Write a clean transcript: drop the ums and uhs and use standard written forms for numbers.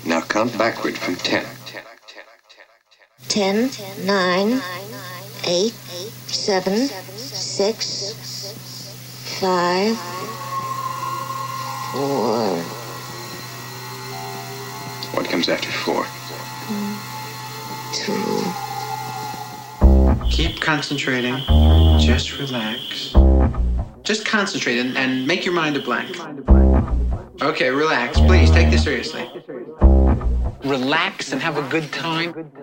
Now count backward from 10. 10, 9, 8, 7, 6, 5, 4. What comes after 4? 2. Keep concentrating. Just relax. Just concentrate and make your mind a blank. Okay, relax. Please, take this seriously. Relax and have a good time.